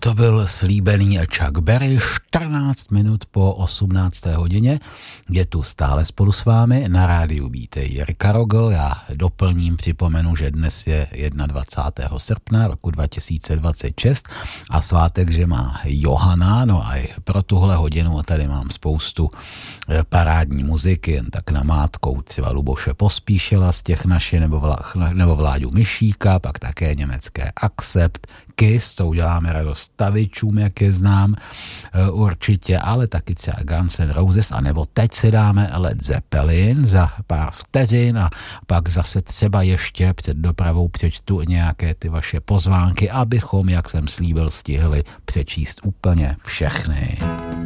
to byl slíbený Chuck Berry, 14 minut po 18. hodině. Je tu stále spolu s vámi na rádiu Vítej Jirka Rogl. Já doplním, připomenu, že dnes je 21. srpna roku 2026 a svátek, že má Johana, no a i pro tuhle hodinu tady mám spoustu parádní muziky, jen tak namátkou třeba Luboše Pospíšila z těch naše, nebo Vláďu Myšíka, pak také německé Accept, Kiss, to uděláme radost stavičům, jak je znám, určitě, ale taky třeba Guns N' Roses, anebo teď si dáme Led Zeppelin za pár vteřin a pak zase třeba ještě před dopravou přečtu nějaké ty vaše pozvánky, abychom, jak jsem slíbil, stihli přečíst úplně všechny.